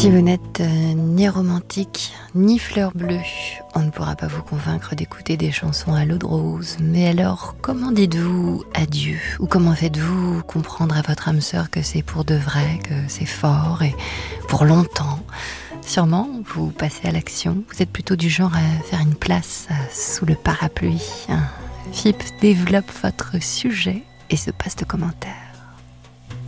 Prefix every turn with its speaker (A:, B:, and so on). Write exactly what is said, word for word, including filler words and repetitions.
A: Si vous n'êtes euh, ni romantique, ni fleur bleue, on ne pourra pas vous convaincre d'écouter des chansons à l'eau de rose. Mais alors, comment dites-vous adieu? Ou comment faites-vous comprendre à votre âme sœur que c'est pour de vrai, que c'est fort et pour longtemps? Sûrement, vous passez à l'action. Vous êtes plutôt du genre à faire une place euh, sous le parapluie. Hein. Philippe développe votre sujet et se passe de commentaires.